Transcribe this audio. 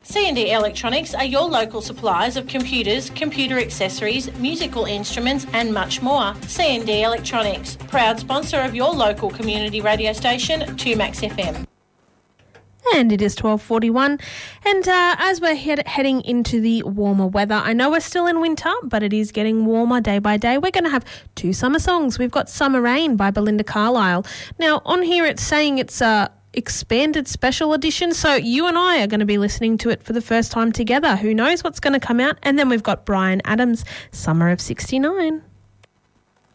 C&D Electronics are your local suppliers of computers, computer accessories, musical instruments and much more. C&D Electronics, proud sponsor of your local community radio station, 2Max FM. And it is 12:41, and as we're heading into the warmer weather, I know we're still in winter, but it is getting warmer day by day. We're going to have two summer songs. We've got Summer Rain by Belinda Carlisle. Now, on here it's saying it's a expanded special edition, so you and I are going to be listening to it for the first time together. Who knows what's going to come out? And then we've got Bryan Adams, Summer of '69.